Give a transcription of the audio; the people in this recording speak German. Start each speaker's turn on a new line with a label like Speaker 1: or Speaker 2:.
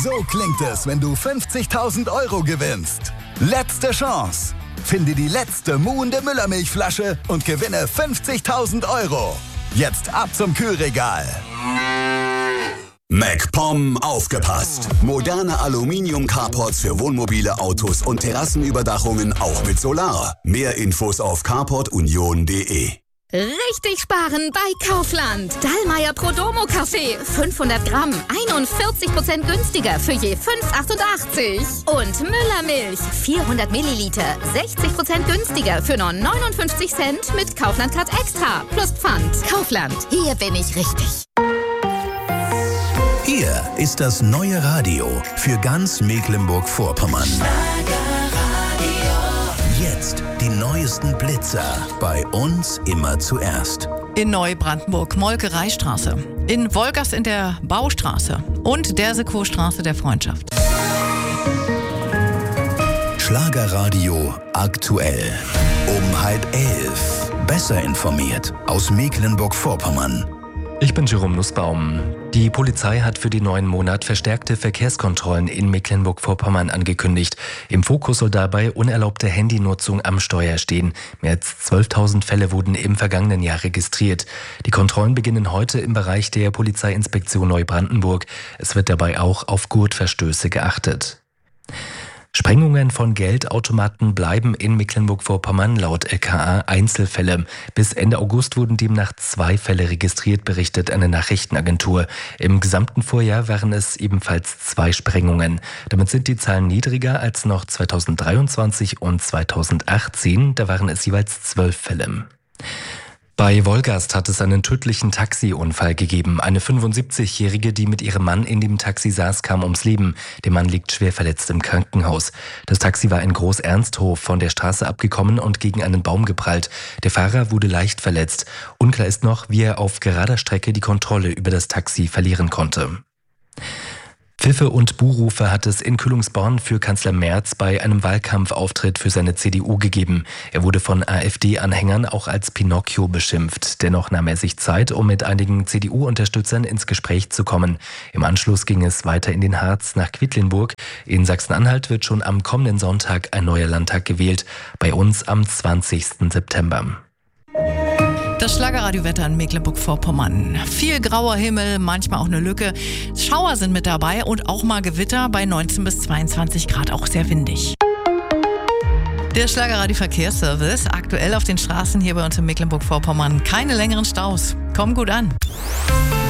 Speaker 1: So klingt es, wenn du 50.000 € gewinnst. Letzte Chance. Finde die letzte muhende Müllermilchflasche und gewinne 50.000 €. Jetzt ab zum Kühlregal.
Speaker 2: MacPom aufgepasst. Moderne Aluminium-Carports für Wohnmobile, Autos und Terrassenüberdachungen auch mit Solar. Mehr Infos auf carportunion.de.
Speaker 3: Richtig sparen bei Kaufland. Dallmayr Prodomo Kaffee. 500 Gramm. 41% günstiger für je 5,88. Und Müllermilch. 400 Milliliter. 60% günstiger für nur 59 Cent mit Kaufland Card Extra. Plus Pfand. Kaufland. Hier bin ich richtig.
Speaker 4: Hier ist das neue Radio für ganz Mecklenburg-Vorpommern. Jetzt die neuesten Blitzer. Bei uns immer zuerst.
Speaker 5: In Neubrandenburg, Molkereistraße. In Wolgast in der Baustraße. Und der Sekurstraße der Freundschaft.
Speaker 4: Schlagerradio aktuell. Um 10:30. Besser informiert aus Mecklenburg-Vorpommern.
Speaker 6: Ich bin Jerome Nussbaum. Die Polizei hat für den neuen Monat verstärkte Verkehrskontrollen in Mecklenburg-Vorpommern angekündigt. Im Fokus soll dabei unerlaubte Handynutzung am Steuer stehen. Mehr als 12.000 Fälle wurden im vergangenen Jahr registriert. Die Kontrollen beginnen heute im Bereich der Polizeiinspektion Neubrandenburg. Es wird dabei auch auf Gurtverstöße geachtet. Sprengungen von Geldautomaten bleiben in Mecklenburg-Vorpommern laut LKA Einzelfälle. Bis Ende August wurden demnach 2 Fälle registriert, berichtet eine Nachrichtenagentur. Im gesamten Vorjahr waren es ebenfalls 2 Sprengungen. Damit sind die Zahlen niedriger als noch 2023 und 2018. Da waren es jeweils 12 Fälle. Bei Wolgast hat es einen tödlichen Taxiunfall gegeben. Eine 75-Jährige, die mit ihrem Mann in dem Taxi saß, kam ums Leben. Der Mann liegt schwer verletzt im Krankenhaus. Das Taxi war in Groß-Ernsthof von der Straße abgekommen und gegen einen Baum geprallt. Der Fahrer wurde leicht verletzt. Unklar ist noch, wie er auf gerader Strecke die Kontrolle über das Taxi verlieren konnte. Pfiffe und Buhrufe hat es in Kühlungsborn für Kanzler Merz bei einem Wahlkampfauftritt für seine CDU gegeben. Er wurde von AfD-Anhängern auch als Pinocchio beschimpft. Dennoch nahm er sich Zeit, um mit einigen CDU-Unterstützern ins Gespräch zu kommen. Im Anschluss ging es weiter in den Harz nach Quedlinburg. In Sachsen-Anhalt wird schon am kommenden Sonntag ein neuer Landtag gewählt. Bei uns am 20. September.
Speaker 5: Das Schlagerradiowetter in Mecklenburg-Vorpommern. Viel grauer Himmel, manchmal auch eine Lücke. Schauer sind mit dabei und auch mal Gewitter bei 19 bis 22 Grad, auch sehr windig. Der Schlagerradio-Verkehrsservice. Aktuell auf den Straßen hier bei uns in Mecklenburg-Vorpommern keine längeren Staus. Kommen gut an.